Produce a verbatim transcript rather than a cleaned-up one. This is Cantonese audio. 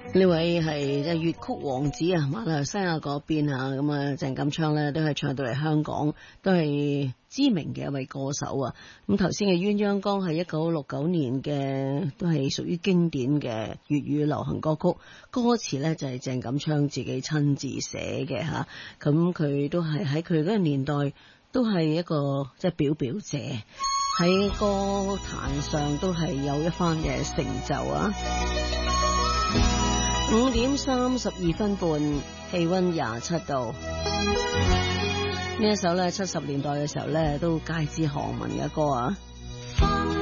呢位係即係粵曲王子啊，馬來西亞嗰邊啊，咁啊鄭錦昌咧都係唱到嚟香港，都係知名嘅一位歌手啊。咁頭先嘅鴛鴦江係一九六九年嘅，都係屬於經典嘅粵語流行歌曲，歌詞咧就係鄭錦昌自己親自寫嘅吓。咁佢都係喺佢嗰個年代都係一個即係表表者，喺歌壇上都係有一番嘅成就啊。五點三十二分半，氣溫廿七度。呢一首咧七十年代嘅時候咧都街知巷聞嘅歌啊。